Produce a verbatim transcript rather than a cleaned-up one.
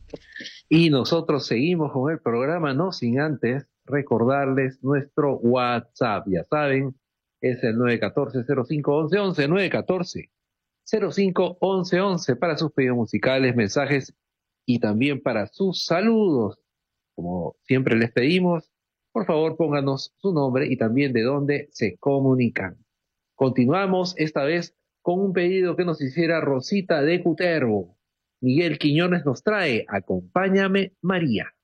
Y nosotros seguimos con el programa, no sin antes recordarles nuestro WhatsApp. Ya saben, es el nueve uno cuatro, cero cinco uno uno uno, nueve uno cuatro, cero cinco uno uno uno para sus pedidos musicales, mensajes y también para sus saludos. Como siempre les pedimos, por favor pónganos su nombre y también de dónde se comunican. Continuamos esta vez con un pedido que nos hiciera Rosita de Cutervo. Miguel Quiñones nos trae Acompáñame María.